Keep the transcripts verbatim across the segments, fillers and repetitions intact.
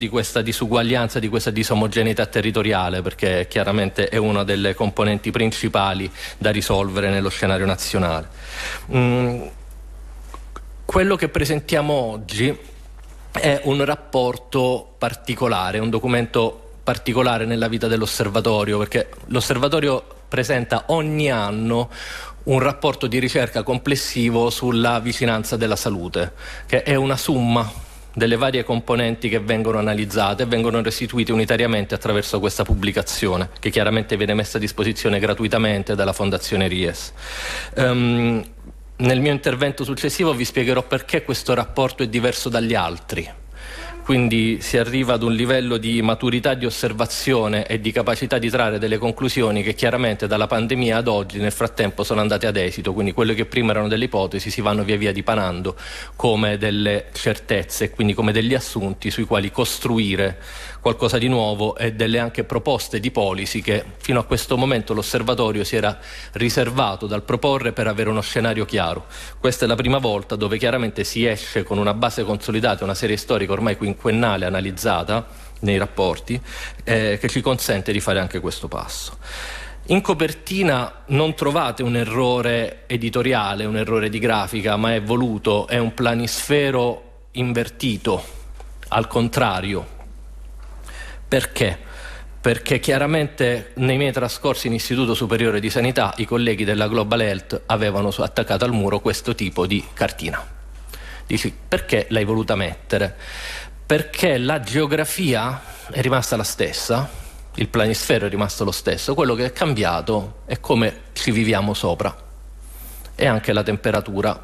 di questa disuguaglianza, di questa disomogeneità territoriale, perché chiaramente è una delle componenti principali da risolvere nello scenario nazionale. Mm, quello che presentiamo oggi è un rapporto particolare, un documento particolare nella vita dell'osservatorio, perché l'osservatorio presenta ogni anno un rapporto di ricerca complessivo sulla vicinanza della salute, che è una somma delle varie componenti che vengono analizzate e vengono restituite unitariamente attraverso questa pubblicazione, che chiaramente viene messa a disposizione gratuitamente dalla Fondazione Ries. Um, nel mio intervento successivo vi spiegherò perché questo rapporto è diverso dagli altri. Quindi si arriva ad un livello di maturità di osservazione e di capacità di trarre delle conclusioni che chiaramente dalla pandemia ad oggi nel frattempo sono andate ad esito, quindi quelle che prima erano delle ipotesi si vanno via via dipanando come delle certezze, quindi come degli assunti sui quali costruire qualcosa di nuovo e delle anche proposte di policy che fino a questo momento l'osservatorio si era riservato dal proporre per avere uno scenario chiaro. Questa è la prima volta dove chiaramente si esce con una base consolidata, una serie storica ormai quinquennale analizzata nei rapporti, eh, che ci consente di fare anche questo passo. In copertina non trovate un errore editoriale, un errore di grafica, ma è voluto, è un planisfero invertito, al contrario. Perché? Perché chiaramente nei miei trascorsi in Istituto Superiore di Sanità i colleghi della Global Health avevano attaccato al muro questo tipo di cartina. Dici, perché l'hai voluta mettere? Perché la geografia è rimasta la stessa, il planisfero è rimasto lo stesso, quello che è cambiato è come ci viviamo sopra e anche la temperatura.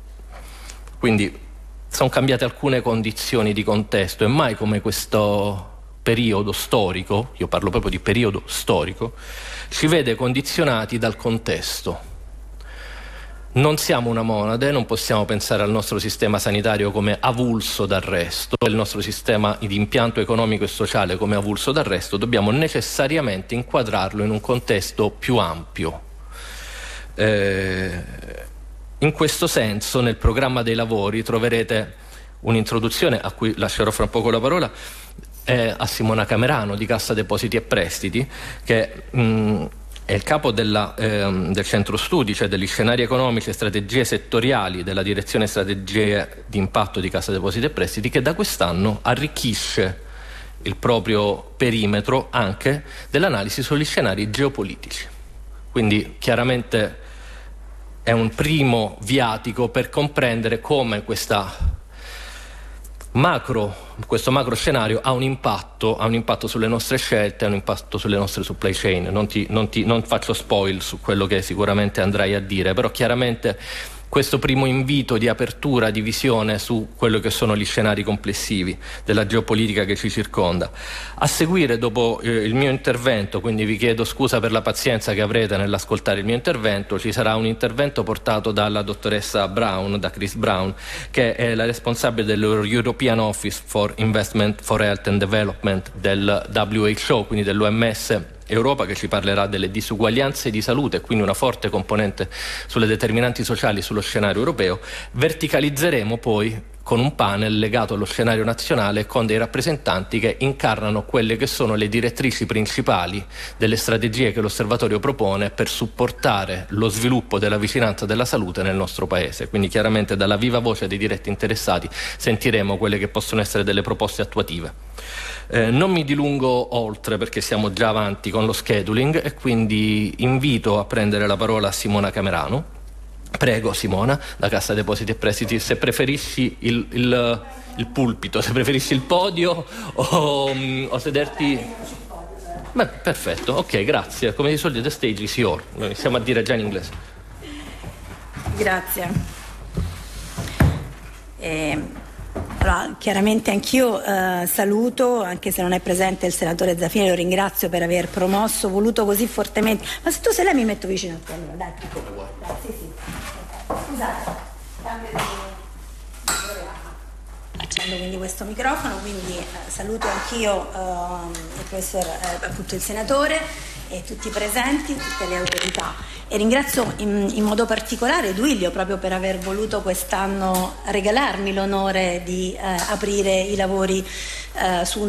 Quindi sono cambiate alcune condizioni di contesto e mai come questo periodo storico, io parlo proprio di periodo storico, ci vede condizionati dal contesto. Non siamo una monade, non possiamo pensare al nostro sistema sanitario come avulso dal resto, il nostro sistema di impianto economico e sociale come avulso dal resto, dobbiamo necessariamente inquadrarlo in un contesto più ampio. Eh, in questo senso, nel programma dei lavori troverete un'introduzione a cui lascerò fra poco la parola, eh, a Simona Camerano di Cassa Depositi e Prestiti, che mh, è il capo della, ehm, del centro studi, cioè degli scenari economici e strategie settoriali della direzione strategie di impatto di Cassa Depositi e Prestiti, che da quest'anno arricchisce il proprio perimetro anche dell'analisi sugli scenari geopolitici. Quindi chiaramente è un primo viatico per comprendere come questa macro, questo macro scenario ha un impatto, ha un impatto sulle nostre scelte, ha un impatto sulle nostre supply chain. Non, ti, non, ti, non faccio spoil su quello che sicuramente andrai a dire, però chiaramente questo primo invito di apertura, di visione su quello che sono gli scenari complessivi della geopolitica che ci circonda. A seguire, dopo eh, il mio intervento, quindi vi chiedo scusa per la pazienza che avrete nell'ascoltare il mio intervento, ci sarà un intervento portato dalla dottoressa Brown, da Chris Brown, che è la responsabile dell'European Office for Investment for Health and Development del W H O, quindi dell'O M S Europa, che ci parlerà delle disuguaglianze di salute, quindi una forte componente sulle determinanti sociali sullo scenario europeo. Verticalizzeremo poi con un panel legato allo scenario nazionale con dei rappresentanti che incarnano quelle che sono le direttrici principali delle strategie che l'osservatorio propone per supportare lo sviluppo della vicinanza della salute nel nostro paese. Quindi chiaramente dalla viva voce dei diretti interessati sentiremo quelle che possono essere delle proposte attuative. Eh, non mi dilungo oltre perché siamo già avanti con lo scheduling e quindi invito a prendere la parola a Simona Camerano. Prego Simona, da Cassa Depositi e Prestiti, se preferisci il, il, il pulpito, se preferisci il podio o, o sederti... Beh, perfetto, ok, grazie. Come di solito, the stage is yours. Iniziamo a dire già in inglese. Grazie. Eh, allora, chiaramente anch'io eh, saluto, anche se non è presente il senatore Zaffini, lo ringrazio per aver promosso, voluto così fortemente. Ma se tu sei lei mi metto vicino a te, allora, dai. Come vuoi. Dai, sì, sì. Scusate, cambio di... prendo quindi questo microfono, quindi eh, saluto anch'io eh, il professor, eh, appunto il senatore e tutti i presenti, tutte le autorità, e ringrazio in, in modo particolare Duilio proprio per aver voluto quest'anno regalarmi l'onore di eh, aprire i lavori eh, su un